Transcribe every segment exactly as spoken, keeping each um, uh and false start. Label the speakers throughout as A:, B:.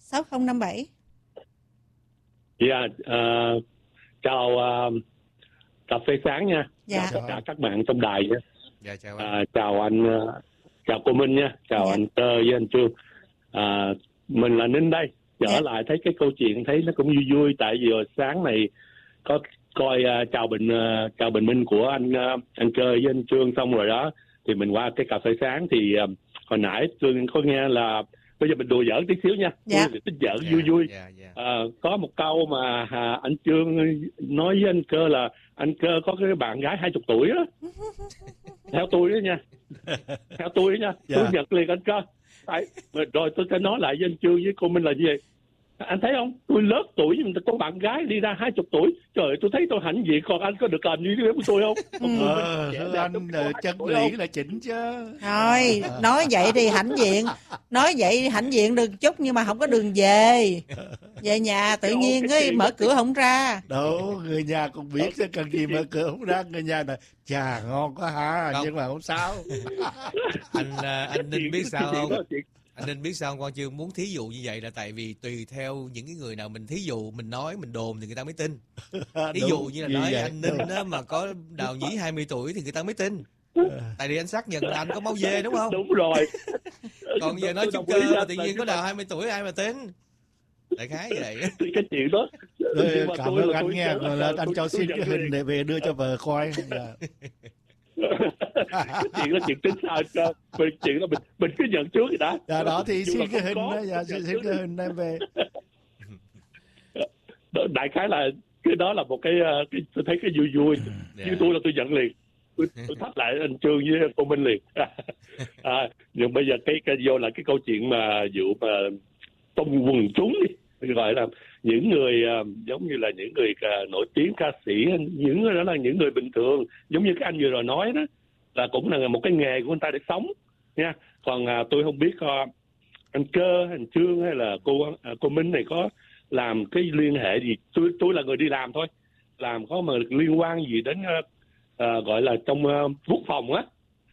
A: sáu không năm bảy.
B: Dạ, uh, chào uh, cà phê sáng nha.
A: Dạ.
B: Chào tất cả các bạn trong đài nha.
C: Dạ, chào anh.
B: Uh, chào anh, uh, chào cô Minh nha. Chào
A: Dạ.
B: anh Tơ với anh Trương. Uh, mình là Ninh đây. Trở
A: Dạ.
B: lại thấy cái câu chuyện thấy nó cũng vui vui. Tại vì hồi sáng này có coi uh, chào bình uh, chào bình minh của anh uh, anh Cơ với anh Trương xong rồi đó. Thì mình qua cái cà phê sáng thì uh, hồi nãy Trương có nghe là bây giờ mình đùa giỡn tí xíu nha.
A: Dạ.
B: Tích giỡn
C: Dạ,
B: vui vui.
C: dạ, dạ.
B: À, có một câu mà à, anh Trương nói với anh Cơ là anh Cơ có cái bạn gái hai chục tuổi đó. Theo tôi đó nha. Theo tôi đó nha.
D: Dạ.
B: Tôi nhận liền anh Cơ. Tại, rồi tôi sẽ nói lại với anh Trương với cô Minh là gì vậy? Anh thấy không? Tôi lớn tuổi nhưng có bạn gái đi ra hai chục tuổi. Trời ơi, tôi thấy tôi hãnh diện. Còn anh có được làm như thế với tôi không?
D: Ờ, thưa anh là chân lý là chỉnh chứ.
A: Thôi, nói vậy thì hãnh diện. Nói vậy thì hãnh diện được chút nhưng mà không có đường về. Về nhà tự nhiên cái mở cửa không ra.
D: Đâu, người nhà cũng biết chứ cần gì mở cửa không ra. Người nhà là chà ngon quá hả,
C: Không.
D: nhưng mà không sao.
C: Anh à, anh Ninh biết sao
B: Chuyện
C: không?
B: đó là chuyện-
C: Anh Ninh biết sao không? Con chưa muốn thí dụ như vậy là tại vì tùy theo những cái người nào mình thí dụ, mình nói, mình đồn thì người ta mới tin. Ví
D: Đúng,
C: dụ như là nói
D: vậy.
C: anh Ninh đó mà có đào nhĩ hai mươi tuổi thì người ta mới tin. Tại vì anh xác nhận là anh có máu dê đúng không?
B: Đúng rồi.
C: Còn giờ nói
B: Tôi
C: chung
B: đồng ý
C: cơ
B: là-
C: mà tự nhiên có đào hai mươi tuổi ai mà tin. Đại khái vậy.
B: Thì cái chuyện đó.
D: Rồi,
B: Nhưng mà
D: cảm
B: tôi
D: ơn
B: là
D: anh
B: tôi-
D: nghe,
B: tôi-
D: rồi là anh
B: tôi-
D: cho
B: tôi
D: xin
B: nhận
D: cái
B: liền.
D: hình để về đưa cho vợ coi. Dạ.
B: Cái chuyện đó chuyện tính sao anh Cơ? Mình chuyện đó mình mình cứ nhận trước vậy đã.
D: Dạ đó thì
B: Dù
D: xin
B: là
D: cái
B: không
D: hình
B: có,
D: đó, dạ,
B: nhận
D: xin,
B: trước
D: xin cái
B: đi.
D: hình đem về.
B: Đó, đại khái là cái đó là một cái, ờ, cái tôi thấy cái vui vui.
C: Dạ.
B: Như tôi là tôi nhận liền. Tôi, tôi thách lại anh Trương với cô Minh liền. À, nhưng bây giờ cái, cái vô là cái câu chuyện mà vụ mà tung quần chúng đi, tôi gọi là những người uh, giống như là những người uh, nổi tiếng ca sĩ, những người đó là những người bình thường, giống như cái anh vừa rồi nói đó, là cũng là một cái nghề của người ta để sống nha. Còn uh, tôi không biết uh, anh Cơ, anh Trương hay là cô uh, cô Minh này có làm cái liên hệ gì. Tôi tôi là người đi làm thôi, làm có mà liên quan gì đến uh, uh, gọi là trong uh, quốc phòng á,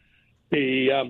B: thì uh,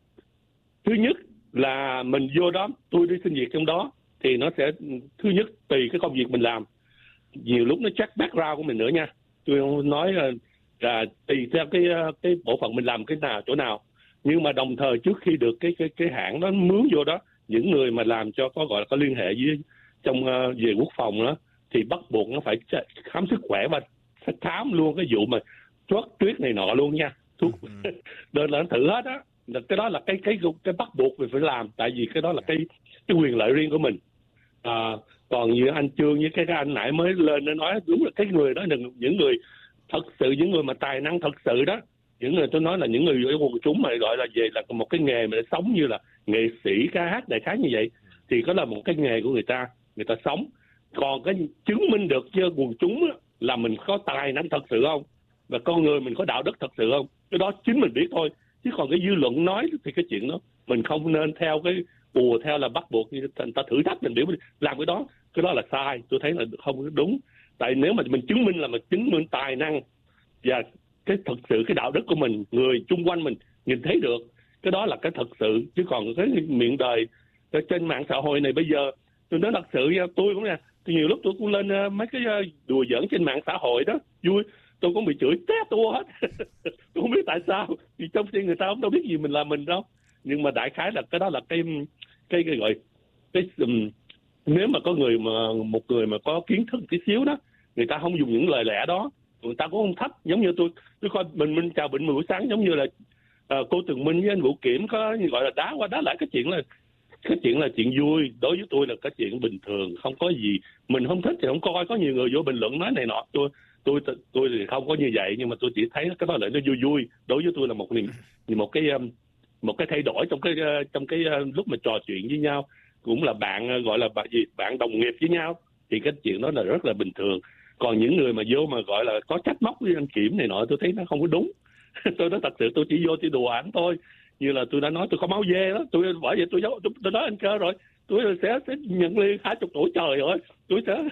B: thứ nhất là mình vô đó, tôi đi xin việc trong đó thì nó sẽ thứ nhất tùy cái công việc mình làm, nhiều lúc nó check background của mình nữa nha. Tôi không nói là, là tùy theo cái cái bộ phận mình làm cái nào chỗ nào, nhưng mà đồng thời trước khi được cái cái cái hãng đó mướn vô đó, những người mà làm cho có gọi là có liên hệ với trong uh, về quốc phòng đó thì bắt buộc nó phải khám sức khỏe và phải khám luôn cái vụ mà chót tuyết này nọ luôn nha, thuốc nên là nó thử hết á. Cái đó là cái cái cái bắt buộc mình phải làm, tại vì cái đó là cái cái quyền lợi riêng của mình. À, còn như anh Trương với cái, cái anh nãy mới lên nó nói đúng là cái người đó là những người thật sự, những người mà tài năng thật sự đó, những người tôi nói là những người ở quần chúng mà gọi là về là một cái nghề mà để sống như là nghệ sĩ ca hát đại khái như vậy, thì đó là một cái nghề của người ta, người ta sống. Còn cái chứng minh được cho quần chúng là mình có tài năng thật sự không, và con người mình có đạo đức thật sự không, cái đó chính mình biết thôi. Chứ còn cái dư luận nói thì cái chuyện đó mình không nên theo cái ùa theo là bắt buộc người ta thử thách mình để mình làm cái đó, cái đó là sai, tôi thấy là không đúng. Tại nếu mà mình chứng minh là mình chứng minh tài năng và cái thật sự cái đạo đức của mình, người chung quanh mình nhìn thấy được, cái đó là cái thật sự. Chứ còn cái miệng đời trên mạng xã hội này bây giờ, tôi nói thật sự nha, tôi cũng nha, nhiều lúc tôi cũng lên mấy cái đùa giỡn trên mạng xã hội đó vui, tôi cũng bị chửi té tua hết. Tôi không biết tại sao, vì trong khi người ta không đâu biết gì mình là mình đâu. Nhưng mà đại khái là cái đó là cái cái, cái gọi cái um, nếu mà có người mà một người mà có kiến thức tí xíu đó, người ta không dùng những lời lẽ đó, người ta cũng không thách. Giống như tôi tôi coi Bình Minh chào Bình buổi sáng, giống như là uh, cô Tường Minh với anh Vũ Kiểm có gọi là đá qua đá lại, cái chuyện là cái chuyện là chuyện vui. Đối với tôi là cái chuyện bình thường, không có gì. Mình không thích thì không coi. Có nhiều người vô bình luận nói này nọ, tôi tôi tôi thì không có như vậy, nhưng mà tôi chỉ thấy cái đó là nó vui vui. Đối với tôi là một niềm một cái một cái thay đổi trong cái trong cái lúc mà trò chuyện với nhau, cũng là bạn gọi là bạn gì bạn đồng nghiệp với nhau, thì cái chuyện đó là rất là bình thường. Còn những người mà vô mà gọi là có trách móc với anh Kiểm này nọ, tôi thấy nó không có đúng. Tôi nói thật sự, tôi chỉ vô chỉ đùa ảnh thôi. Như là tôi đã nói tôi có máu dê đó, tôi bởi vậy tôi giấu tôi, tôi nói anh Cơ rồi, tôi sẽ sẽ nhận liên hai chục tuổi trời rồi, tôi sẽ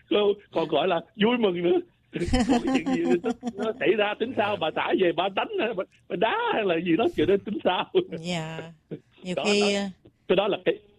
B: còn gọi là vui mừng nữa. Có cái chuyện gì nó, nó xảy ra tính sao, bà xã về bà đánh bà đá hay là gì đó, chuyện đó tính sao.
A: Dạ. Nhiều
B: đó,
A: khi
B: đó. Cái đó là cái